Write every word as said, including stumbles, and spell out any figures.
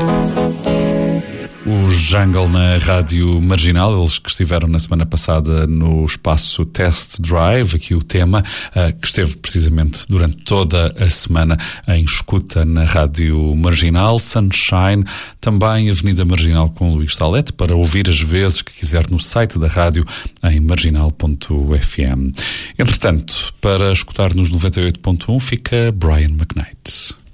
O Jungle na Rádio Marginal, eles que estiveram na semana passada no espaço Test Drive, aqui o tema, uh, que esteve precisamente durante toda a semana em escuta na Rádio Marginal. Sunshine, também Avenida Marginal com Luís Salete, para ouvir as vezes que quiser no site da rádio em marginal ponto f m. Entretanto, para escutar nos noventa e oito ponto um fica Brian McKnight.